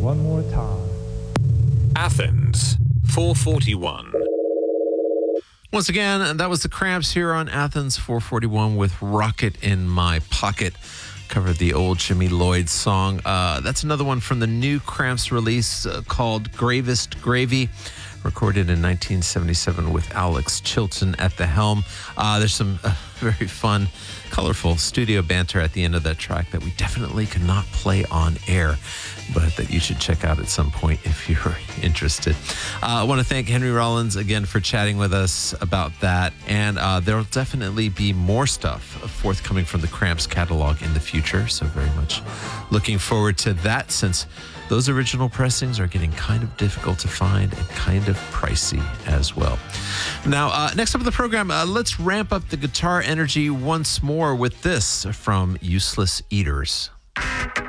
one more time. Athens, 441. Once again, that was the Cramps here on Athens 441 with Rocket in My Pocket. Covered the old Jimmy Lloyd song. That's another one from the new Cramps release called Gravest Gravy, recorded in 1977 with Alex Chilton at the helm. There's some very fun, colorful studio banter at the end of that track that we definitely could not play on air, but that you should check out at some point if you're interested. I want to thank Henry Rollins again for chatting with us about that, and there'll definitely be more stuff forthcoming from the Cramps catalog in the future, so very much looking forward to that, since those original pressings are getting kind of difficult to find and kind of pricey as well. Now, next up in the program, let's ramp up the guitar energy once more with this from Useless Eaters.